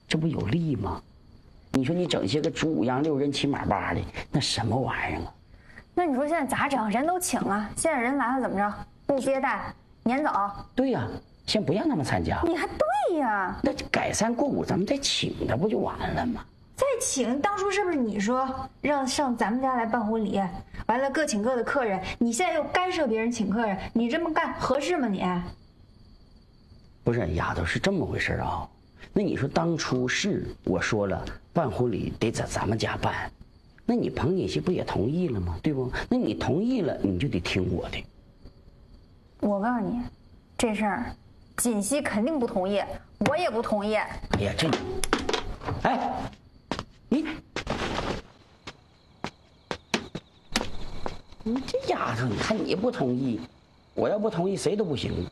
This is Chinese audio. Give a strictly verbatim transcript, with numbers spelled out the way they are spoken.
这不有利吗？你说你整些个猪五羊六人骑马八的，那什么玩意儿啊？ 那你说现在咋整？人都请了，现在人来了怎么着？不接待，撵走？ 对呀、啊，先不让他们参加。 你还对呀？ 那改善过午咱们再请他不就完了吗？ 再请，当初是不是你说让上咱们家来办婚礼，完了各请各的客人，你现在又干涉别人请客人，你这么干合适吗你？ 不是丫头，是这么回事啊。那你说当初是我说了办婚礼得在咱们家办，那你彭锦熙不也同意了吗？对不？那你同意了，你就得听我的。 我告诉你，这事儿锦熙肯定不同意，我也不同意。 哎呀，这，哎，你，你这丫头，你看你不同意，我要不同意谁都不行。